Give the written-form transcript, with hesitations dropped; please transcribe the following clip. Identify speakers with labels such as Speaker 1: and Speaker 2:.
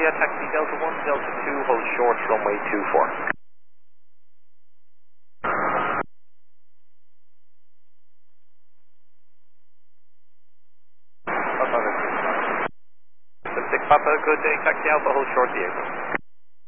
Speaker 1: India, taxi Delta 1, Delta 2, hold short, runway 24. Papa, good day, taxi Alpha, hold short, Diego.